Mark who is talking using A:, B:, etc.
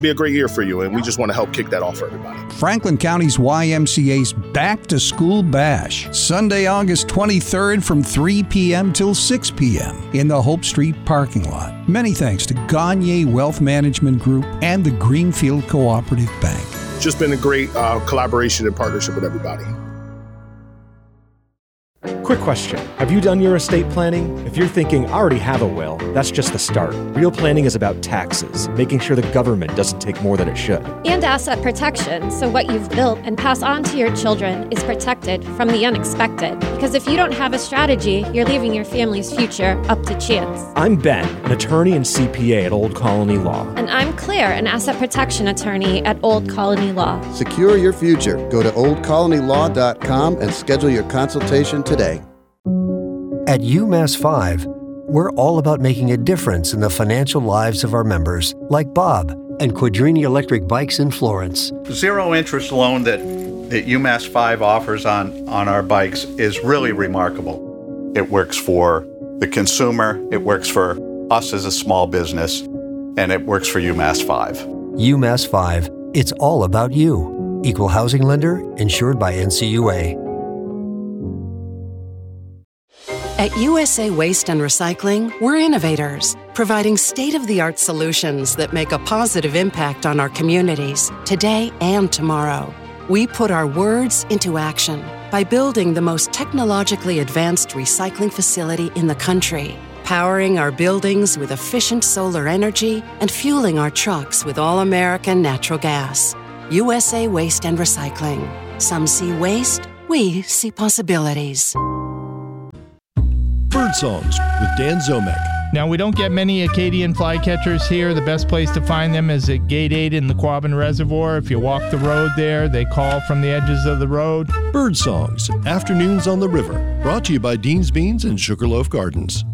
A: be a great year for you, and we just want to help kick that off for everybody.
B: Franklin County's YMCA's Back to School Bash, Sunday, August 23rd from 3 p.m. till 6 p.m. in the Hope Street parking lot. Many thanks to Gagne Wealth Management Group and the Greenfield Cooperative Bank.
A: Just been a great collaboration and partnership with everybody.
C: Quick question. Have you done your estate planning? If you're thinking, I already have a will, that's just the start. Real planning is about taxes, making sure the government doesn't take more than it should.
D: And asset protection, so what you've built and pass on to your children is protected from the unexpected. Because if you don't have a strategy, you're leaving your family's future up to chance.
C: I'm Ben, an attorney and CPA at Old Colony Law.
D: And I'm Claire, an asset protection attorney at Old Colony Law.
E: Secure your future. Go to oldcolonylaw.com and schedule your consultation today.
F: At UMass 5, we're all about making a difference in the financial lives of our members, like Bob and Quadrini Electric Bikes in Florence.
G: Zero interest loan that UMass 5 offers on our bikes is really remarkable. It works for the consumer, it works for us as a small business, and it works for UMass 5.
F: UMass 5, it's all about you. Equal housing lender, insured by NCUA.
H: At USA Waste and Recycling, we're innovators, providing state-of-the-art solutions that make a positive impact on our communities, today and tomorrow. We put our words into action by building the most technologically advanced recycling facility in the country, powering our buildings with efficient solar energy and fueling our trucks with all-American natural gas. USA Waste and Recycling. Some see waste, we see possibilities.
I: Bird Songs with Dan Zomek.
J: Now, we don't get many Acadian flycatchers here. The best place to find them is at Gate 8 in the Quabbin Reservoir. If you walk the road there, they call from the edges of the road.
I: Bird Songs, afternoons on the river. Brought to you by Dean's Beans and Sugarloaf Gardens.